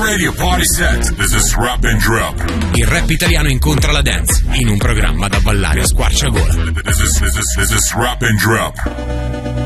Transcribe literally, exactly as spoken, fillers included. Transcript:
radio, party set. This is Rap and Drop. Il rap italiano incontra la dance in un programma da ballare a squarciagola. This is, this is, this is Rap and Drop.